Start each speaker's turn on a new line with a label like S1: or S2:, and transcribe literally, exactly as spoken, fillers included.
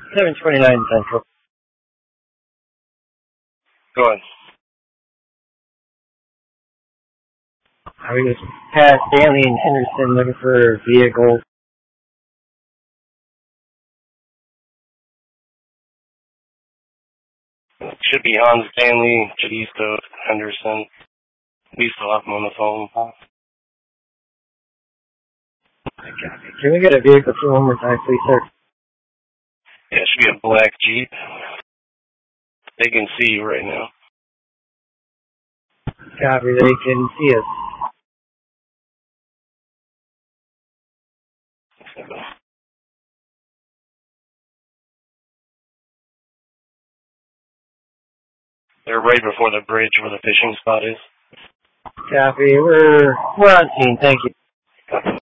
S1: seven twenty-nine Central.
S2: Go ahead.
S1: I was past Stanley and Henderson looking for a vehicle.
S2: Should be Hans Stanley, Chadisto, Henderson. We still have him on the phone.
S1: Can we get a vehicle for one more time, please, sir?
S2: Yeah, it should be a black Jeep. They can see you right now.
S1: Copy, they can see us.
S2: They're right before the bridge where the fishing spot is.
S1: Copy, we're, we're on scene, thank you.